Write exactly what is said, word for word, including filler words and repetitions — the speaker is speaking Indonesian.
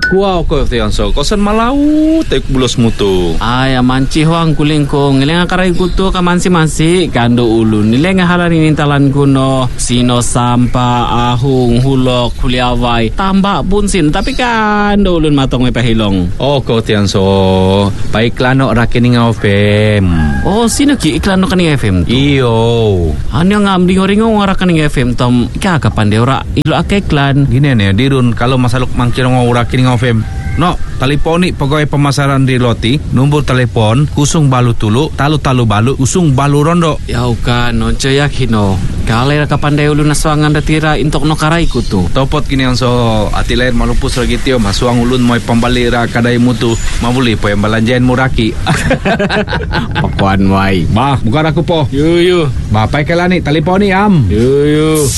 Kuau ko tiyan so kosan malau tek bulos mutu. Ay manci huang kuling ko ngilenga karay kutu ka mansi-mansi kando ulun nilenga halan inintalan kuno sino sampa ahung hulok kuliawai tambak punsin tapi kando ulun matong may pahilong. Oh ko tiyan so paiklano rakining F M. Oh sino ki iklano kaning F M tu? Iyo. Ano nga amding-oringo ngara kaning F M tom ikakapan deura ilo ake iklan. Gini nih dirun kalau masaluk mangkirong rakining F M. No, teleponi pegawai pemasaran di Loti, nombor telepon kusung balu tulu, talu-talu balu, usung balu rondo. Yau ka, no yakin no. Kalai ka pandai ulu naswangan datira intok no karai kutu. Topot kini yang so ati lain malupus lagi tio masuang ulun moy pambalira kadai mutu mabuli po yang balanjain muraki. Pakuan wai. Bah, bukan aku po. Yu yu. Bah, pai kelani teleponi am. Yu yu.